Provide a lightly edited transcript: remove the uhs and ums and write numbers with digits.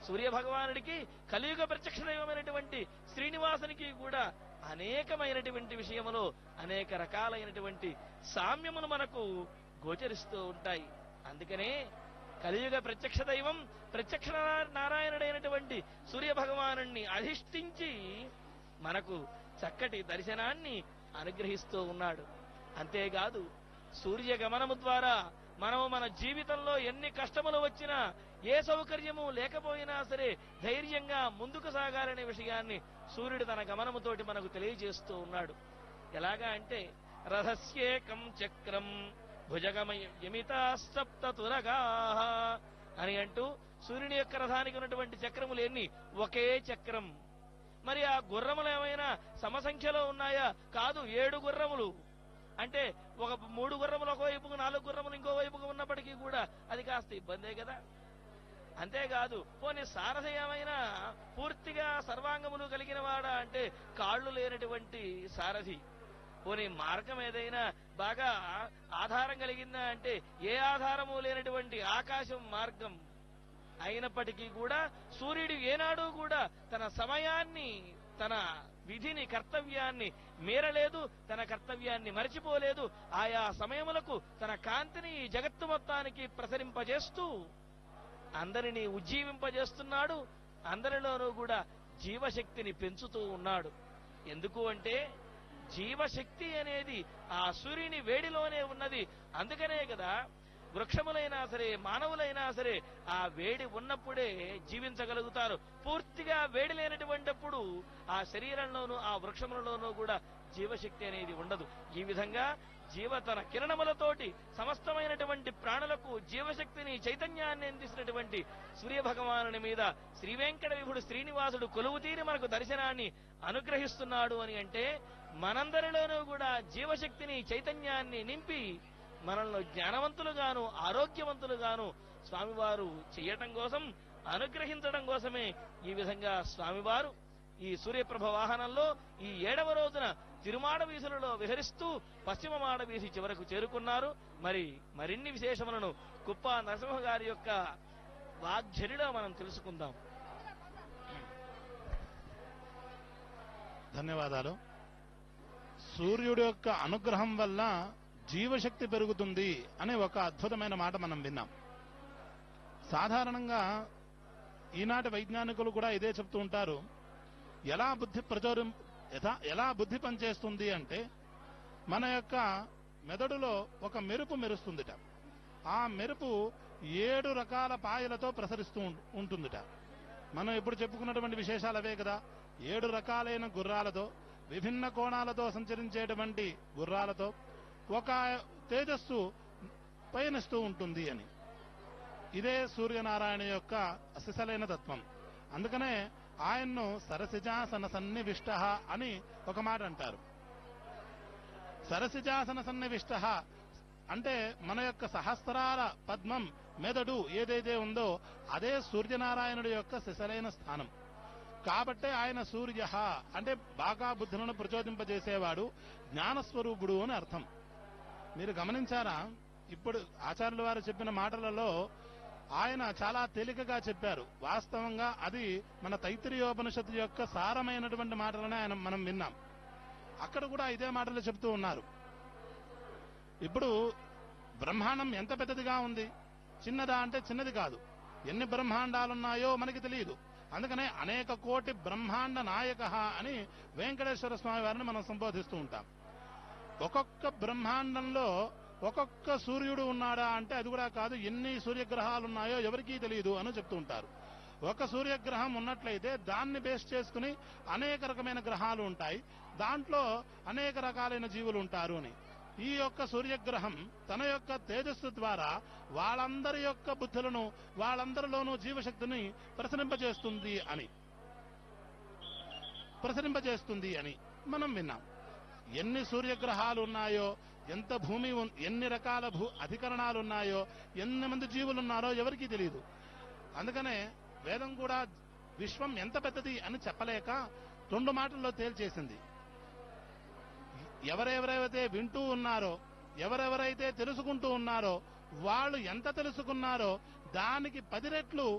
సూర్యభగవానుడికి కలియుగ ప్రత్యక్ష దైవమైనటువంటి శ్రీనివాసునికి కూడా అనేకమైనటువంటి విషయములో అనేక రకాలైనటువంటి సామ్యములు మనకు గోచరిస్తూ ఉంటాయి. అందుకనే కలియుగ ప్రత్యక్ష దైవం ప్రత్యక్ష నారాయణుడైనటువంటి సూర్యభగవాను అధిష్ఠించి మనకు చక్కటి దర్శనాన్ని అనుగ్రహిస్తూ ఉన్నాడు. అంతేకాదు సూర్యగమనము ద్వారా మనం మన జీవితంలో ఎన్ని కష్టములు వచ్చినా, ఏ సౌకర్యము లేకపోయినా సరే ధైర్యంగా ముందుకు సాగాలనే విషయాన్ని సూర్యుడు తన గమనముతోటి మనకు తెలియజేస్తూ ఉన్నాడు. ఎలాగా అంటే రథస్యేకం చక్రం భుజగమయమితాస్తప్త తురగాః అని అంటూ సూర్యుని యొక్క రథానికి ఉన్నటువంటి చక్రములు ఎన్ని? ఒకే చక్రం. మరి ఆ గుర్రములు ఏమైనా సమసంఖ్యలో ఉన్నాయా? కాదు, 7 గుర్రములు. అంటే ఒక 3 గుర్రములు ఒకవైపుకు, 4 గుర్రములు ఇంకో వైపుకు ఉన్నప్పటికీ కూడా అది కాస్త ఇబ్బందే కదా. అంతేకాదు పోనీ సారథి ఏమైనా పూర్తిగా సర్వాంగములు కలిగిన వాడా అంటే కాళ్ళు లేనటువంటి సారథి. పోనీ మార్గం ఏదైనా బాగా ఆధారం కలిగిందా అంటే ఏ ఆధారము లేనటువంటి ఆకాశం మార్గం. అయినప్పటికీ కూడా సూర్యుడు ఏనాడు కూడా తన సమయాన్ని, తన విధిని, కర్తవ్యాన్ని మీరలేదు, తన కర్తవ్యాన్ని మరచిపోలేదు. ఆయా సమయములకు తన కాంతిని ఈ జగత్తు మొత్తానికి ప్రసరింపజేస్తూ అందరినీ ఉజ్జీవింపజేస్తున్నాడు. అందరిలోనూ కూడా జీవశక్తిని పెంచుతూ ఉన్నాడు. ఎందుకు అంటే జీవశక్తి అనేది ఆ సూర్యుని వేడిలోనే ఉన్నది. అందుకనే కదా వృక్షములైనా సరే, మానవులైనా సరే ఆ వేడి ఉన్నప్పుడే జీవించగలుగుతారు. పూర్తిగా వేడి లేనటువంటిప్పుడు ఆ శరీరంలోనూ ఆ వృక్షములలోనూ కూడా జీవశక్తి అనేది ఉండదు. ఈ విధంగా జీవతన కిరణములతోటి సమస్తమైనటువంటి ప్రాణులకు జీవశక్తిని, చైతన్యాన్ని అందిస్తున్నటువంటి సూర్యభగవానుని మీద శ్రీ వెంకట విభుడు శ్రీనివాసుడు కొలువు తీరి మనకు దర్శనాన్ని అనుగ్రహిస్తున్నాడు అని అంటే మనందరిలోనూ కూడా జీవశక్తిని, చైతన్యాన్ని నింపి మనల్ని జ్ఞానవంతులుగాను ఆరోగ్యవంతులుగాను స్వామివారు చేయటం కోసం, అనుగ్రహించడం కోసమే ఈ విధంగా స్వామివారు ఈ సూర్యప్రభ వాహనంలో ఈ 7వ రోజున తిరుమాడ వీధులలో విహరిస్తూ పశ్చిమ మాడ వీధి చివరకు చేరుకున్నారు. మరిన్ని విశేషములను కుప్ప నరసింహ గారి యొక్క వాగ్ఝరిలో మనం తెలుసుకుందాం. ధన్యవాదాలు. సూర్యుడి యొక్క అనుగ్రహం వల్ల జీవశక్తి పెరుగుతుంది అనే ఒక అద్భుతమైన మాట మనం విన్నాం. సాధారణంగా ఈనాటి వైజ్ఞానికులు కూడా ఇదే చెప్తూ ఉంటారు. ఎలా బుద్ధి పనిచేస్తుంది అంటే మన యొక్క మెదడులో ఒక మెరుపు మెరుస్తుందిట. ఆ మెరుపు 7 రకాల పాయలతో ప్రసరిస్తూ ఉంటుందిట. మనం ఇప్పుడు చెప్పుకున్నటువంటి విశేషాలు అవే కదా. 7 రకాలైన గుర్రాలతో, విభిన్న కోణాలతో సంచరించేటువంటి గుర్రాలతో ఒక తేజస్సు పయనిస్తూ ఉంటుంది అని. ఇదే సూర్యనారాయణ యొక్క అసిసలైన తత్వం. అందుకనే ఆయన్ను సరసిజాసన సన్నివిష్ట అని ఒక మాట అంటారు. సరసిజాసన సన్నివిష్ట అంటే మన యొక్క సహస్రాల పద్మం మెదడు ఏదైతే ఉందో అదే సూర్యనారాయణుడి యొక్క సిసలైన స్థానం. కాబట్టే ఆయన సూర్య అంటే బాగా బుద్ధులను ప్రచోదింపజేసేవాడు, జ్ఞానస్వరూపుడు అని అర్థం. మీరు గమనించారా? ఇప్పుడు ఆచార్యుల వారు చెప్పిన మాటలలో ఆయన చాలా తేలికగా చెప్పారు. వాస్తవంగా అది మన తైత్తిరీయోపనిషత్తు యొక్క సారమైనటువంటి మాటలనే మనం విన్నాం. అక్కడ కూడా ఇదే మాటలు చెప్తూ ఉన్నారు. ఇప్పుడు బ్రహ్మాండం ఎంత పెద్దదిగా ఉంది? చిన్నదా అంటే చిన్నది కాదు. ఎన్ని బ్రహ్మాండాలున్నాయో మనకి తెలియదు. అందుకనే అనేక కోటి బ్రహ్మాండ నాయక అని వెంకటేశ్వర స్వామి వారిని మనం సంబోధిస్తూ ఉంటాం. ఒక్కొక్క బ్రహ్మాండంలో ఒక్కొక్క సూర్యుడు ఉన్నాడా అంటే అది కూడా కాదు. ఎన్ని సూర్యగ్రహాలు ఉన్నాయో ఎవరికీ తెలియదు అని చెప్తూ ఉంటారు. ఒక సూర్యగ్రహం ఉన్నట్లయితే దాన్ని బేస్ చేసుకుని అనేక రకమైన గ్రహాలు ఉంటాయి. దాంట్లో అనేక రకాలైన జీవులు ఉంటారు అని. ఈ యొక్క సూర్యగ్రహం తన యొక్క తేజస్సు ద్వారా వాళ్ళందరి యొక్క బుద్ధులను, వాళ్ళందరిలోనూ జీవశక్తిని ప్రసరింపజేస్తుంది అని మనం విన్నాం. ఎన్ని సూర్యగ్రహాలు ఉన్నాయో, ఎంత భూమి, ఎన్ని రకాల అధికరణాలు ఉన్నాయో, ఎన్ని మంది జీవులున్నారో ఎవరికీ తెలియదు. అందుకనే వేదం కూడా విశ్వం ఎంత పెద్దది అని చెప్పలేక 2 మాటల్లో తేల్చేసింది. ఎవరెవరైతే వింటూ ఉన్నారో, ఎవరెవరైతే తెలుసుకుంటూ ఉన్నారో వాళ్ళు ఎంత తెలుసుకున్నారో దానికి 10 రెట్లు